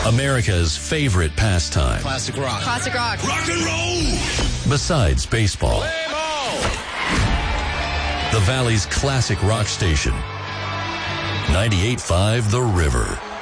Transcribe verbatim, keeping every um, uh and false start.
America's favorite pastime. Classic rock. Classic rock. Rock and roll. Besides baseball. The Valley's classic rock station. ninety-eight point five The River.